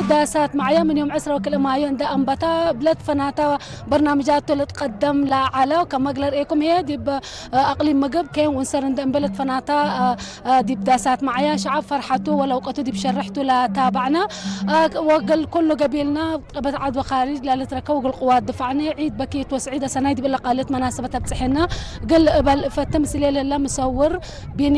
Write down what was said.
داسات معايا من يوم 10 وكل ما يندا أنبتا بلاد فناتا برنامجات اللي تقدم لا على وكما قلر إيكم هي دي بأقليم مقب كين ونصر ندم بلاد فناتا دي بداسات معايا شعب فرحته ولو قتو دي بشرحته لا تابعنا وقل كله قبيلنا بتعد وخارج لا لتركوا القوات دفعنا عيد بكيت وسعيدة سنايد بالله قالت مناسبة بتسحنا قل التمثيلية لله مصور بين